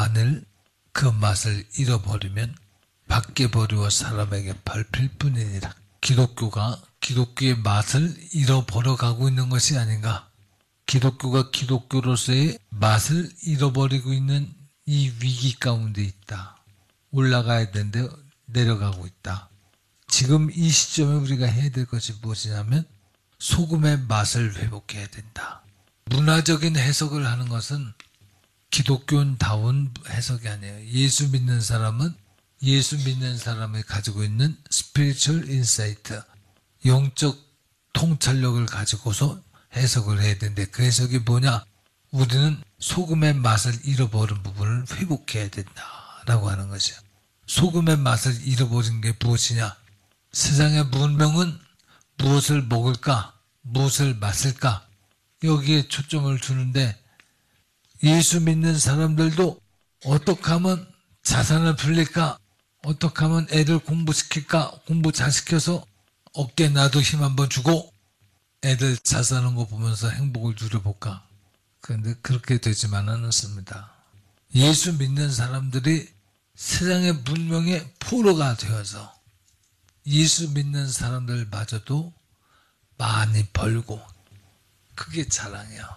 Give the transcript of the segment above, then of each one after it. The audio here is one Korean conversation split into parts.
만일 그 맛을 잃어버리면 밖에 버리고 사람에게 밟힐 뿐이니라. 기독교가 기독교의 맛을 잃어버려 가고 있는 것이 아닌가. 기독교가 기독교로서의 맛을 잃어버리고 있는 이 위기 가운데 있다. 올라가야 되는데 내려가고 있다. 지금 이 시점에 우리가 해야 될 것이 무엇이냐면 소금의 맛을 회복해야 된다. 문화적인 해석을 하는 것은 기독교인다운 해석이 아니에요. 예수 믿는 사람은 예수 믿는 사람이 가지고 있는 spiritual insight, 영적 통찰력을 가지고서 해석을 해야 되는데 그 해석이 뭐냐? 우리는 소금의 맛을 잃어버린 부분을 회복해야 된다라고 하는 것이에요. 소금의 맛을 잃어버린 게 무엇이냐? 세상의 문명은 무엇을 먹을까? 무엇을 마실까? 여기에 초점을 두는데 예수 믿는 사람들도 어떻게 하면 자산을 불릴까? 어떻게 하면 애들 공부시킬까? 공부 잘 시켜서 어깨에 나도 힘 한번 주고 애들 잘 사는 거 보면서 행복을 누려볼까? 그런데 그렇게 되지만은 않습니다. 예수 믿는 사람들이 세상의 문명의 포로가 되어서 예수 믿는 사람들마저도 많이 벌고 그게 자랑이야.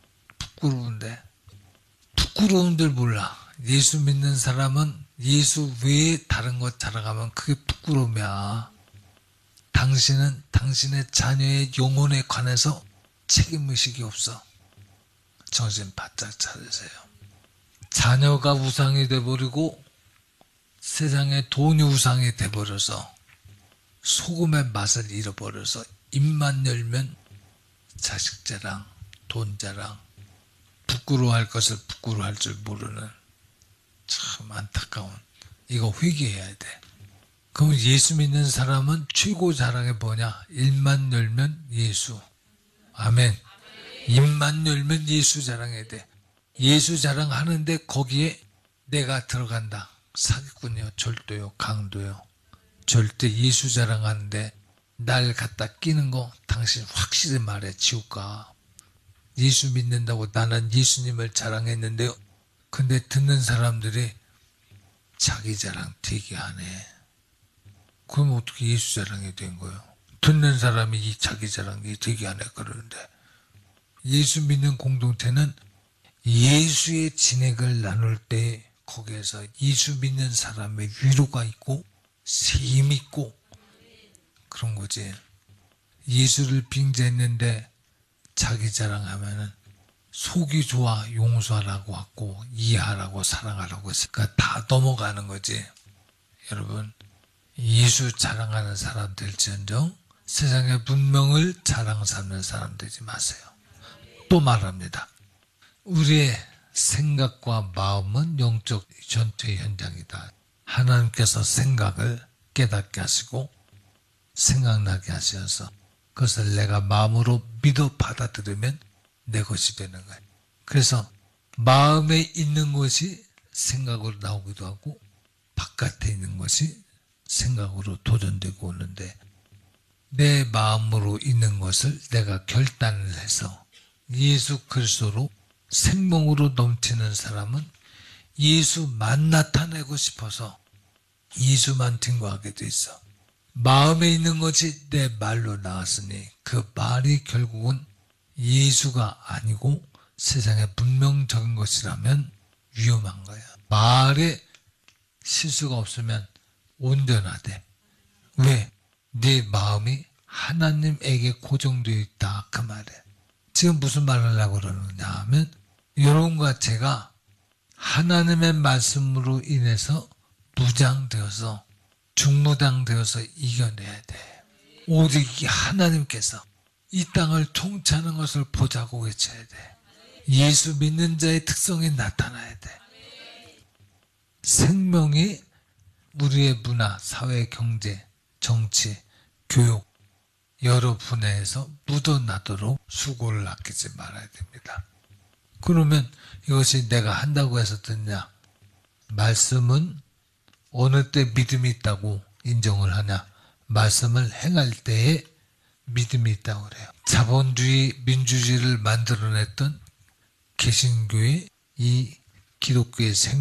부끄러운들 몰라. 예수 믿는 사람은 예수 외에 다른 것 자랑하면 그게 부끄러움이야. 당신은 당신의 자녀의 영혼에 관해서 책임의식이 없어. 정신 바짝 차리세요. 자녀가 우상이 돼버리고 세상에 돈이 우상이 돼버려서 소금의 맛을 잃어버려서 입만 열면 자식 자랑, 돈 자랑, 부끄러워할 것을 부끄러워할 줄 모르는 참 안타까운, 이거 회개해야 돼. 그럼 예수 믿는 사람은 최고 자랑이 뭐냐? 입만 열면 예수. 아멘. 입만 열면 예수 자랑해야 돼. 예수 자랑하는데 거기에 내가 들어간다. 사기꾼이요, 절도요, 강도요. 절대 예수 자랑하는데 날 갖다 끼는 거 당신 확실히 말해. 지옥가. 예수 믿는다고 나는 예수님을 자랑했는데요. 근데 듣는 사람들이 자기 자랑 되게 하네. 그럼 어떻게 예수 자랑이 된 거예요? 듣는 사람이 이 자기 자랑이 되게 하네 그러는데, 예수 믿는 공동체는 예수의 진액을 나눌 때 거기에서 예수 믿는 사람의 위로가 있고 힘이 있고 그런 거지. 예수를 빙자했는데 자기 자랑하면은 속이 좋아 용서하라고 하고 이해하라고 사랑하라고 했으니까 다 넘어가는 거지. 여러분, 예수 자랑하는 사람들지언정 세상의 문명을 자랑 삼는 사람 되지 마세요. 또 말합니다. 우리의 생각과 마음은 영적 전투의 현장이다. 하나님께서 생각을 깨닫게 하시고 생각나게 하셔서 그것을 내가 마음으로 믿어 받아들이면 내 것이 되는 거예요. 그래서 마음에 있는 것이 생각으로 나오기도 하고 바깥에 있는 것이 생각으로 도전되고 오는데, 내 마음으로 있는 것을 내가 결단을 해서 예수 그리스도로 생명으로 넘치는 사람은 예수만 나타내고 싶어서 예수만 증거하게 돼 있어. 마음에 있는 것이 내 말로 나왔으니 그 말이 결국은 예수가 아니고 세상의 문명적인 것이라면 위험한 거야. 말에 실수가 없으면 온전하대. 왜? 네 마음이 하나님에게 고정되어 있다 그 말에. 지금 무슨 말을 하려고 그러느냐 하면, 여러분과 제가 하나님의 말씀으로 인해서 무장되어서 중무장되어서 이겨내야 돼. 오직 하나님께서 이 땅을 통치하는 것을 보자고 외쳐야 돼. 예수 믿는 자의 특성이 나타나야 돼. 생명이 우리의 문화, 사회, 경제, 정치, 교육 여러 분야에서 묻어나도록 수고를 아끼지 말아야 됩니다. 그러면 이것이 내가 한다고 해서 듣냐? 말씀은 어느 때 믿음이 있다고 인정을 하냐? 말씀을 행할 때에 믿음이 있다고 그래요. 자본주의, 민주주의를 만들어냈던 개신교의 이 기독교의